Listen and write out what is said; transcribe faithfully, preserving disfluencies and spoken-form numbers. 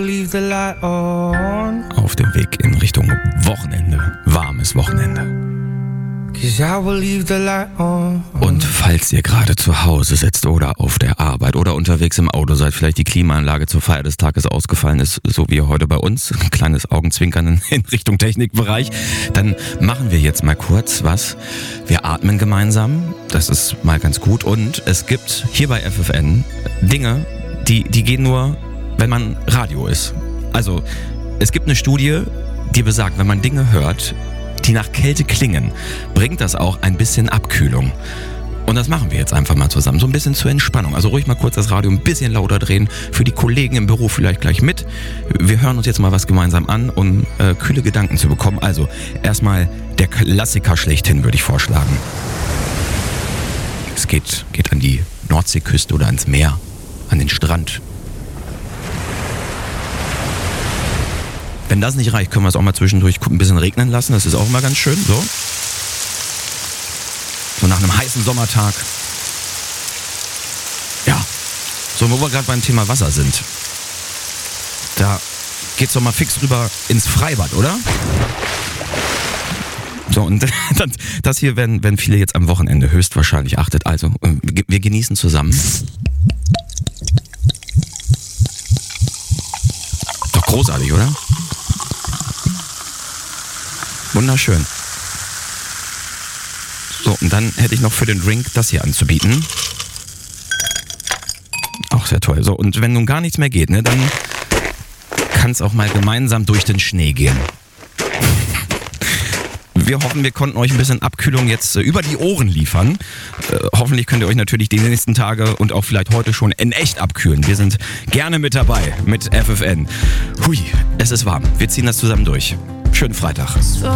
leave the light on. Auf dem Weg in Richtung Wochenende, warmes Wochenende. Cause I will leave the light on. Und falls ihr gerade zu Hause sitzt oder auf der Arbeit oder unterwegs im Auto seid, vielleicht die Klimaanlage zur Feier des Tages ausgefallen ist, so wie heute bei uns, ein kleines Augenzwinkern in Richtung Technikbereich, dann machen wir jetzt mal kurz was. Wir atmen gemeinsam, das ist mal ganz gut, und es gibt hier bei F F N Dinge, die, die gehen nur, wenn man Radio ist. Also es gibt eine Studie, die besagt, wenn man Dinge hört, die nach Kälte klingen, bringt das auch ein bisschen Abkühlung. Und das machen wir jetzt einfach mal zusammen, so ein bisschen zur Entspannung. Also ruhig mal kurz das Radio ein bisschen lauter drehen, für die Kollegen im Büro vielleicht gleich mit. Wir hören uns jetzt mal was gemeinsam an, um äh, kühle Gedanken zu bekommen. Also erstmal der Klassiker schlechthin, würde ich vorschlagen. Es geht, geht an die Nordseeküste oder ans Meer, an den Strand. Wenn das nicht reicht, können wir es auch mal zwischendurch ein bisschen regnen lassen. Das ist auch immer ganz schön. So, so nach einem heißen Sommertag. Ja, so wo wir gerade beim Thema Wasser sind. Da geht's doch mal fix rüber ins Freibad, oder? So, und das hier werden, werden viele jetzt am Wochenende höchstwahrscheinlich achtet. Also, wir genießen zusammen. Doch großartig, oder? Wunderschön. So, und dann hätte ich noch für den Drink das hier anzubieten. Auch sehr toll. So, und wenn nun gar nichts mehr geht, ne, dann kann es auch mal gemeinsam durch den Schnee gehen. Wir hoffen, wir konnten euch ein bisschen Abkühlung jetzt äh, über die Ohren liefern. Äh, hoffentlich könnt ihr euch natürlich die nächsten Tage und auch vielleicht heute schon in echt abkühlen. Wir sind gerne mit dabei mit F F N. Hui, es ist warm. Wir ziehen das zusammen durch. Schönen Freitag.